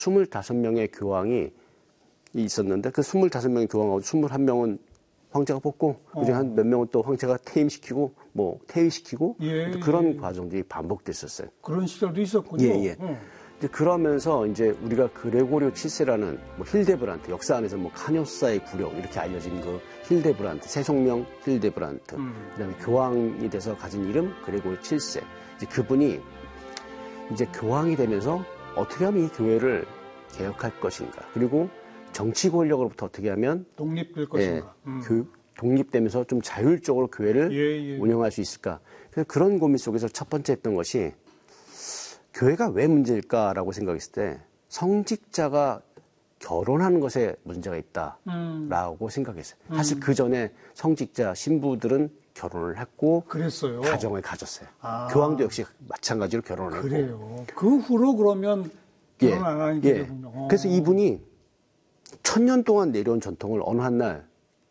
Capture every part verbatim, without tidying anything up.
스물다섯 명의 교황이 있었는데 그 스물다섯 명의 교황하고 스물한 명은 황제가 뽑고 어. 그중에 한 몇 명은 또 황제가 퇴임시키고 뭐 퇴위시키고 예, 그런 예. 과정들이 반복됐었어요. 그런 시절도 있었군요. 예, 예. 어. 이제 그러면서 이제 우리가 그레고리오 칠 세라는 뭐 힐데브란트 역사 안에서 뭐 카뇨사의 구령 이렇게 알려진 그 힐데브란트 세속명 힐데브란트 음. 그다음에 교황이 돼서 가진 이름 그레고리오 칠 세 이제 그분이 이제 교황이 되면서 어떻게 하면 이 교회를 개혁할 것인가 그리고 정치 권력으로부터 어떻게 하면 독립될 것인가 예, 음. 그 독립되면서 좀 자율적으로 교회를 예, 예. 운영할 수 있을까 그래서 그런 고민 속에서 첫 번째 했던 것이 교회가 왜 문제일까라고 생각했을 때 성직자가 결혼하는 것에 문제가 있다라고 음. 생각했어요. 음. 사실 그 전에 성직자 신부들은 결혼을 했고 그랬어요. 가정을 가졌어요. 아. 교황도 역시 마찬가지로 결혼을 했고. 그래요. 그 후로 그러면 결혼 예. 안 하는 게 예. 되군요. 그래서 이분이 천년 동안 내려온 전통을 어느 한 날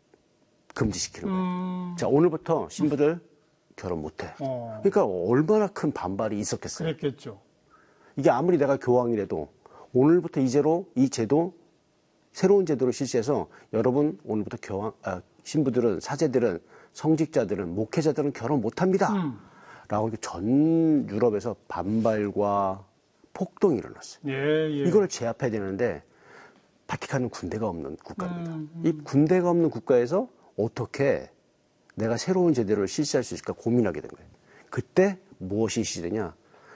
금지시키는 거예요. 음. 자 오늘부터 신부들 결혼 못해. 어. 그러니까 얼마나 큰 반발이 있었겠어요. 그랬겠죠. 이게 아무리 내가 교황이라도 오늘부터 이제로 이 제도 새로운 제도를 실시해서 여러분 오늘부터 교황 아, 신부들은 사제들은 성직자들은 목회자들은 결혼 못합니다. 음. 라고 전 유럽에서 반발과 폭동이 일어났어요. 예, 예. 이걸 제압해야 되는데 바티칸은 군대가 없는 국가입니다. 음, 음. 이 군대가 없는 국가에서 어떻게 내가 새로운 제도를 실시할 수 있을까 고민하게 된 거예요. 그때 무엇이 시되냐?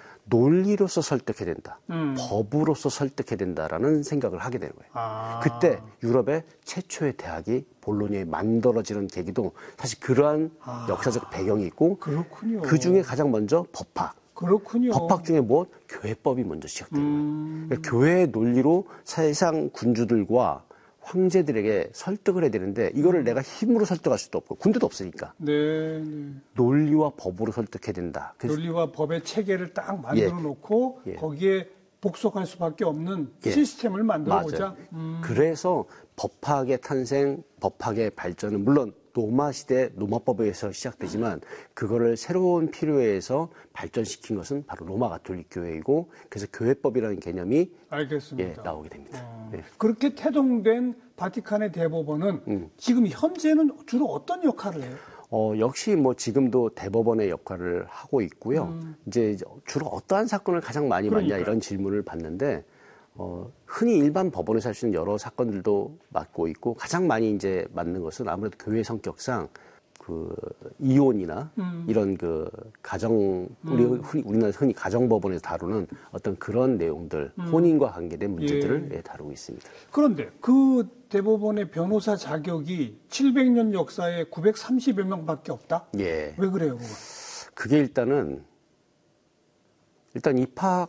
논리로서 설득해야 된다. 음. 법으로서 설득해야 된다라는 생각을 하게 되는 거예요. 아. 그때 유럽의 최초의 대학이 볼로니아에 만들어지는 계기도 사실 그러한 아. 역사적 배경이 있고 그렇군요. 그 중에 가장 먼저 법학. 그렇군요. 법학 중에 뭐 교회법이 먼저 시작된 음. 거예요. 그러니까 교회의 논리로 세상 군주들과 황제들에게 설득을 해야 되는데 이거를 내가 힘으로 설득할 수도 없고 군대도 없으니까 네, 네. 논리와 법으로 설득해야 된다. 그래서 논리와 법의 체계를 딱 만들어 예. 놓고 예. 거기에 복속할 수밖에 없는 예. 시스템을 만들어 맞아요. 보자. 음. 그래서 법학의 탄생, 법학의 발전은 물론 로마 시대 로마법에서 시작되지만 그거를 새로운 필요에 의해서 발전시킨 것은 바로 로마 가톨릭 교회이고 그래서 교회법이라는 개념이 알겠습니다. 예, 나오게 됩니다. 어. 예. 그렇게 태동된 바티칸의 대법원은 음. 지금 현재는 주로 어떤 역할을 해요? 어, 역시 뭐 지금도 대법원의 역할을 하고 있고요. 음. 이제 주로 어떠한 사건을 가장 많이 그러니까요. 맡냐 이런 질문을 받는데 어, 흔히 일반 법원에서 할 수 있는 여러 사건들도 맡고 있고 가장 많이 이제 맡는 것은 아무래도 교회 성격상 그 이혼이나 음. 이런 그 가정 우리 음. 흔히 우리나라 흔히 가정법원에서 다루는 어떤 그런 내용들 음. 혼인과 관계된 문제들을 예. 예, 다루고 있습니다. 그런데 그 대법원의 변호사 자격이 칠백 년 역사에 구백삼십여 명밖에 없다? 예. 왜 그래요, 그거? 그게 일단은 일단 입학도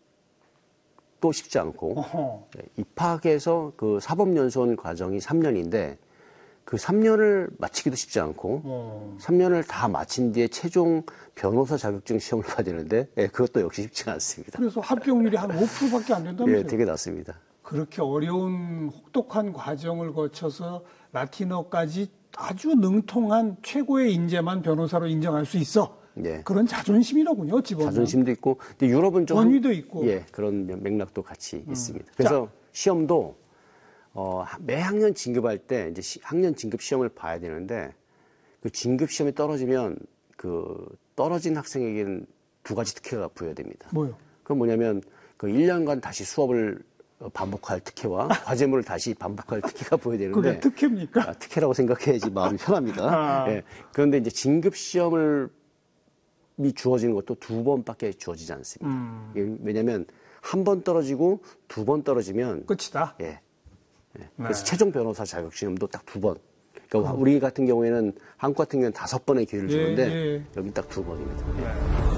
쉽지 않고 어허. 네, 입학해서 그 사법연수원 과정이 삼 년인데 그 삼 년을 마치기도 쉽지 않고 어. 삼 년을 다 마친 뒤에 최종 변호사 자격증 시험을 봐야 되는데 예, 그것도 역시 쉽지가 않습니다. 그래서 합격률이 한 오 퍼센트밖에 안 된다면서요? 예, 되게 낮습니다. 그렇게 어려운 혹독한 과정을 거쳐서 라틴어까지 아주 능통한 최고의 인재만 변호사로 인정할 수 있어. 예. 그런 자존심이로군요, 어찌 보면. 자존심도 있고 근데 유럽은 좀 권위도 한- 있고. 예, 그런 맥락도 같이 음. 있습니다. 그래서 시험도 어, 매 학년 진급할 때 이제 시, 학년 진급 시험을 봐야 되는데 그 진급 시험에 떨어지면 그 떨어진 학생에게는 두 가지 특혜가 부여됩니다. 뭐요? 그건 뭐냐면 그 일 년간 다시 수업을 반복할 특혜와 과제물을 다시 반복할 특혜가 부여되는데 그게 특혜입니까? 아, 특혜라고 생각해야지 마음이 편합니다. 아. 예. 그런데 이제 진급 시험을 이 주어지는 것도 두 번밖에 주어지지 않습니다. 음. 이게 왜냐하면 한 번 떨어지고 두 번 떨어지면 끝이다. 예. 예. 그래서 네. 최종 변호사 자격 시험도 딱 두 번. 그러니까 우리 같은 경우에는 한국 같은 경우는 다섯 번의 기회를 예, 주는데 예. 여기 딱 두 번입니다. 네.